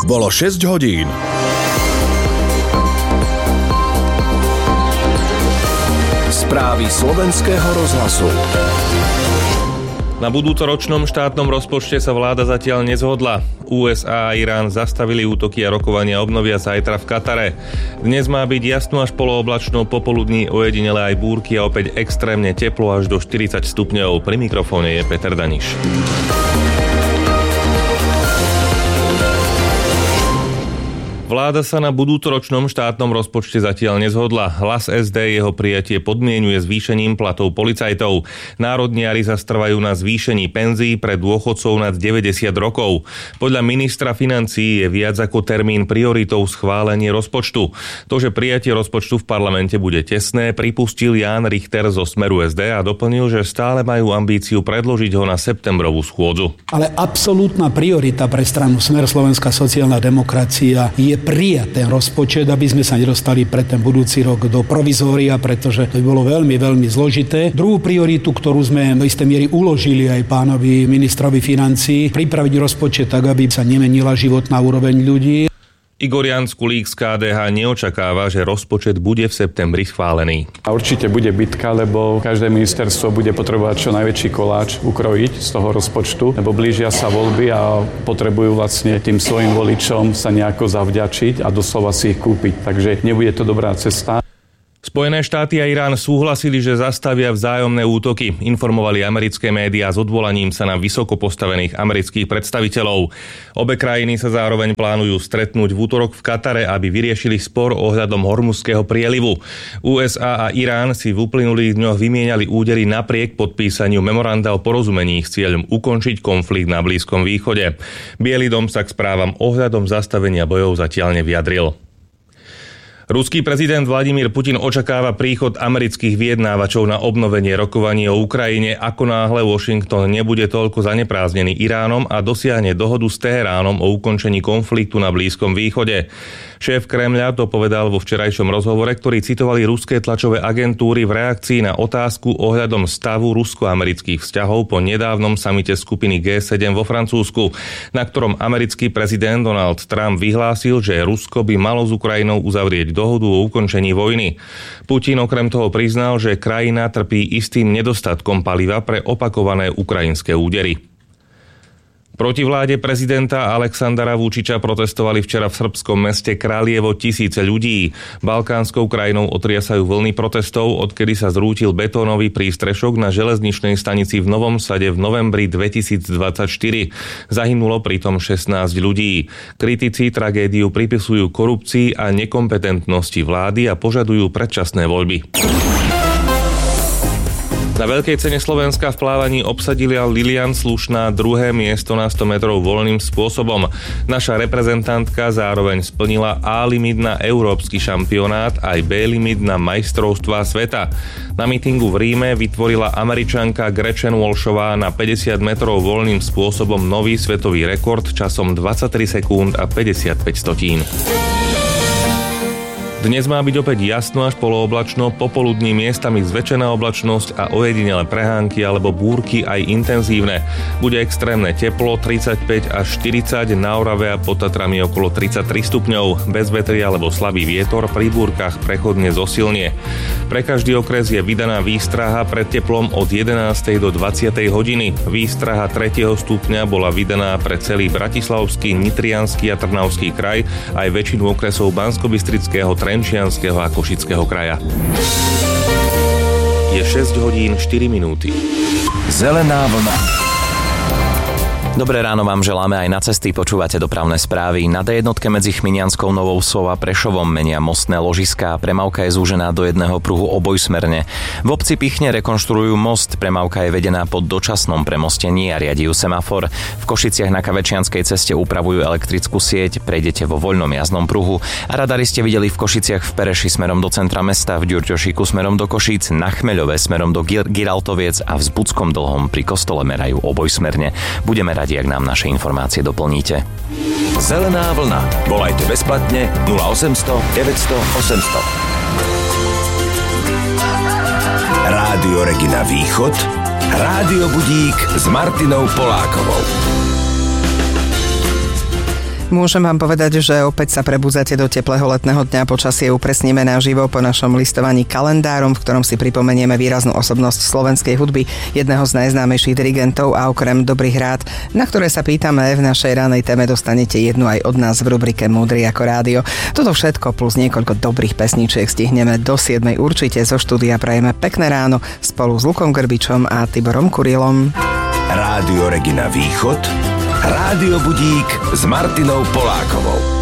Bolo 6 hodín. Správy slovenského rozhlasu. Na budúcoročnom štátnom rozpočte sa vláda zatiaľ nezhodla. USA a Irán zastavili útoky a rokovania obnovia zajtra v Katare. Dnes má byť jasno až polooblačno, popoludní ojedinele aj búrky a opäť extrémne teplo až do 40 stupňov. Pri mikrofóne je Peter Daniš. Vláda sa na budúcoročnom štátnom rozpočte zatiaľ nezhodla. Hlas SD jeho prijatie podmienuje zvýšením platov policajtov. Národniari sa trvajú na zvýšení penzií pre dôchodcov nad 90 rokov. Podľa ministra financií je viac ako termín prioritou schválenie rozpočtu. To, že prijatie rozpočtu v parlamente bude tesné, pripustil Ján Richter zo Smeru SD a doplnil, že stále majú ambíciu predložiť ho na septembrovú schôdzu. Ale absolútna priorita pre stranu Smer Slovenská sociálna demokracia je prijať ten rozpočet, aby sme sa nedostali pre ten budúci rok do provizória, pretože to by bolo veľmi, veľmi zložité. Druhú prioritu, ktorú sme do istej miery uložili aj pánovi ministrovi financií, pripraviť rozpočet tak, aby sa nemenila životná úroveň ľudí. Igor Jan z KDH neočakáva, že rozpočet bude v septembri schválený. A určite bude bitka, lebo každé ministerstvo bude potrebovať čo najväčší koláč ukrojiť z toho rozpočtu, lebo blížia sa voľby a potrebujú vlastne tým svojim voličom sa nejako zavďačiť a doslova si ich kúpiť. Takže nebude to dobrá cesta. Spojené štáty a Irán súhlasili, že zastavia vzájomné útoky. Informovali americké médiá s odvolaním sa na vysoko postavených amerických predstaviteľov. Obe krajiny sa zároveň plánujú stretnúť v útorok v Katare, aby vyriešili spor ohľadom Hormuzského prielivu. USA a Irán si v uplynulých dňoch vymieniali údery napriek podpísaniu memoranda o porozumení s cieľom ukončiť konflikt na Blízkom východe. Biely dom sa k správam ohľadom zastavenia bojov zatiaľ nevyjadril. Ruský prezident Vladimír Putin očakáva príchod amerických vyjednávačov na obnovenie rokovaní o Ukrajine, ako náhle Washington nebude toľko zanepráznený Iránom a dosiahne dohodu s Teheránom o ukončení konfliktu na Blízkom východe. Šéf Kremľa to povedal vo včerajšom rozhovore, ktorý citovali ruské tlačové agentúry v reakcii na otázku ohľadom stavu rusko-amerických vzťahov po nedávnom samite skupiny G7 vo Francúzsku, na ktorom americký prezident Donald Trump vyhlásil, že Rusko by malo s Ukrajinou uzavrieť dohodu o ukončení vojny. Putin okrem toho priznal, že krajina trpí istým nedostatkom paliva pre opakované ukrajinské údery. Proti vláde prezidenta Aleksandra Vučiča protestovali včera v srbskom meste Kraljevo tisíce ľudí. Balkánskou krajinou otriasajú vlny protestov, odkedy sa zrútil betónový prístrešok na železničnej stanici v Novom Sade v novembri 2024. Zahynulo pritom 16 ľudí. Kritici tragédiu pripisujú korupcii a nekompetentnosti vlády a požadujú predčasné voľby. Na veľkej cene Slovenska v plávaní obsadila Lilian Slušná druhé miesto na 100 metrov voľným spôsobom. Naša reprezentantka zároveň splnila A-limit na európsky šampionát aj B-limit na majstrovstvá sveta. Na mítingu v Ríme vytvorila Američanka Gretchen Walshová na 50 metrov voľným spôsobom nový svetový rekord časom 23 sekúnd a 55 stotín. Dnes má byť opäť jasno až polooblačno, popoludní miestami zväčšená oblačnosť a ojedinele prehánky alebo búrky aj intenzívne. Bude extrémne teplo, 35 až 40, na Orave a pod Tatrami okolo 33 stupňov, bez vetria alebo slabý vietor, pri búrkach prechodne zosilnie. Pre každý okres je vydaná výstraha pred teplom od 11. do 20. hodiny. Výstraha 3. stupňa bola vydaná pre celý Bratislavský, Nitriansky a Trnavský kraj, aj väčšinu okresov Banskobystrického, Trenčianskeho a Košického kraja. Je 6 hodín 4 minúty. Zelená vlna. Dobré ráno vám želáme aj na cesty, počúvate dopravné správy. Na D1 medzi Chminianskou Novou Vsou a Prešovom menia mostné ložiská, premávka je zúžená do jedného pruhu obojsmerne. V obci Pichne rekonštruujú most, premávka je vedená po dočasnom premostení a riadijú semafor. V Košiciach na Kavečianskej ceste upravujú elektrickú sieť, prejdete vo voľnom jazdnom pruhu a radari ste videli v Košiciach v Pereši smerom do centra mesta, v Ďurťošíku smerom do Košíc, na Chmeľove smerom do Giraltoviec a v Zbudskom Dlhom pri kostole merajú obojsmerne. Budeme radi, ak nám naše informácie doplníte. Zelená vlna. Volajte bezplatne 0800 900 800. Rádio Regina Východ, Rádio Budík s Martinou Polákovou. Môžem vám povedať, že opäť sa prebudzate do teplého letného dňa. Počasie upresníme naživo po našom listovaní kalendárom, v ktorom si pripomenieme výraznú osobnosť slovenskej hudby, jedného z najznámejších dirigentov, a okrem dobrých rád, na ktoré sa pýtame v našej ranej téme, dostanete jednu aj od nás v rubrike Múdry ako rádio. Toto všetko plus niekoľko dobrých pesničiek stihneme do 7. určite. Zo štúdia prajeme pekné ráno spolu s Lukom Grbičom a Tiborom Kurilom. Rádio Regina Východ, Rádio Budík s Martinou Polákovou.